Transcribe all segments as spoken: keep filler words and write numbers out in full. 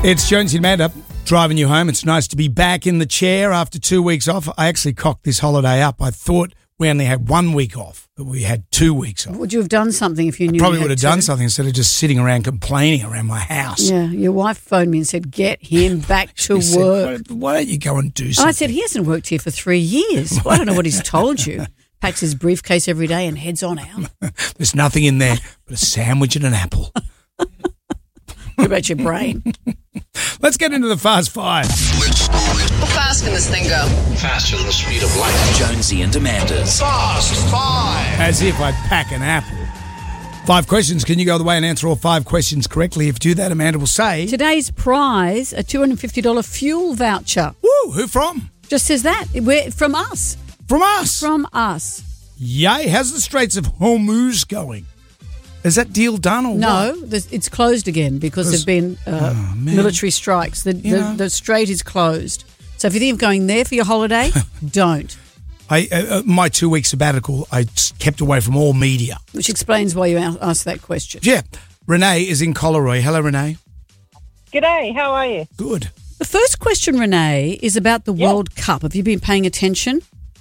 It's Jonesy and Amanda driving you home. It's nice to be back in the chair after two weeks off. I actually cocked this holiday up. I thought we only had one week off, but we had two weeks off. Would you have done something if you knew? I probably you had would have two? done something instead of just sitting around complaining around my house. Yeah, your wife phoned me and said, get him back to She work. said, why, why don't you go and do And something? I said, he hasn't worked here for three years. Well, I don't know what he's told you. Packs his briefcase every day and heads on out. There's nothing in there but a sandwich and an apple. What about your brain? Let's get into the Fast Five. How fast can this thing go? Faster than the speed of light. Jonesy and Amanda's Fast Five. As if I'd pack an apple. Five questions. Can you go the way and answer all five questions correctly? If you do that, Amanda will say... Today's prize, a two hundred fifty dollars fuel voucher. Woo, who from? Just says that. We're, from us. From us. From us. Yay. How's the Straits of Hormuz going? Is that deal done or No, what? there's- it's closed again because there have been uh, Oh, man. military strikes. The, the, know. the strait is closed. So if you think of going there for your holiday, don't. I, uh, uh, my two-week sabbatical, I s- kept away from all media. Which explains why you a- asked that question. Yeah. Renee is in Coleroy. Hello, Renee. G'day, how are you? Good. The first question, Renee, is about the World Cup. Have you been paying attention?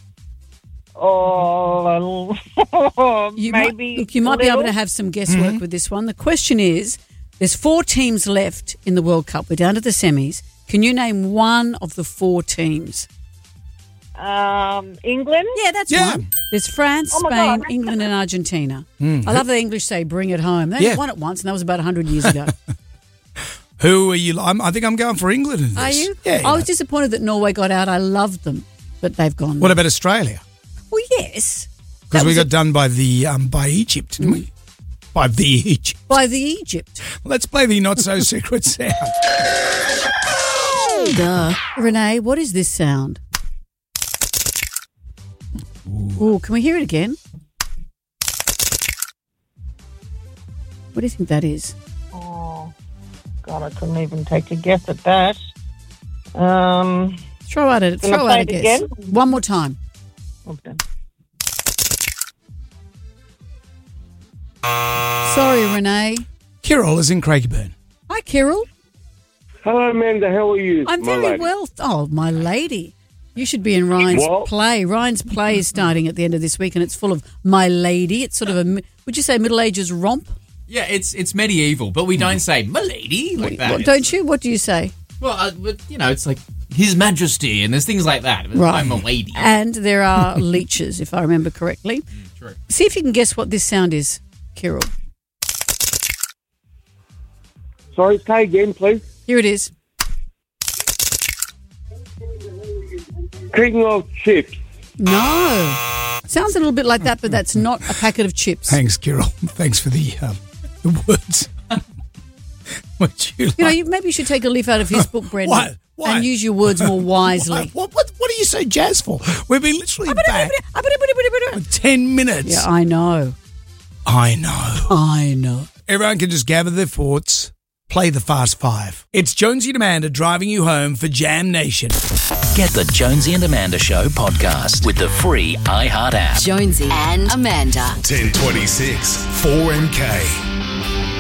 Oh, You maybe. might, look, you might be able little. to have some guesswork with this one. The question is, there's four teams left in the World Cup. We're down to the semis. Can you name one of the four teams? Um, England? Yeah, that's Yeah. one. There's France, Oh, my Spain, God. England and Argentina. I love the English say, bring it home. They Yeah. only won it once, and that was about one hundred years ago. Who are you? I'm, I think I'm going for England in this. Are you? Yeah. I was disappointed that Norway got out. I loved them, but they've gone. What about Australia? Well, yes. Because That we was got a- done by the um, by Egypt, didn't we? By the Egypt. by the Egypt. Let's play the not so secret sound. Duh. Renee, what is this sound? Oh, can we hear it again? What do you think that is? Oh, God, I couldn't even take a guess at that. Um, Throw out a Can I throw play out a it guess. again? One more time. okay. Sorry, Renee. Kirill is in Craigieburn. Hi, Kirill. Hello, Amanda. How are you? I'm my very lady? well. Oh, my lady. You should be in Ryan's What? play. Ryan's play is starting at the end of this week, and it's full of my lady. It's sort of a, mi- would you say, Middle Ages romp? Yeah, it's it's medieval, but we don't say "milady" like that. What, don't you? What do you say? Well, uh, but, you know, it's like His Majesty, and there's things like that. Right. I'm a lady. And there are leeches, if I remember correctly. True. See if you can guess what this sound is, Kirill. Sorry, say again, please. Here it is. King of chips. No. Sounds a little bit like that, but that's not a packet of chips. Thanks, Kirill. Thanks for the um, the words. Would you, You know, like- you, maybe you should take a leaf out of his book, Brendan, What? What? and use your words more wisely. What, what, what are you so jazzed for? We've been literally back for ten minutes. Yeah, I know. I know. I know. Everyone can just gather their thoughts, play the Fast Five. It's Jonesy and Amanda driving you home for Jam Nation. Get the Jonesy and Amanda Show podcast with the free iHeart app. Jonesy and Amanda. ten twenty-six, four M K.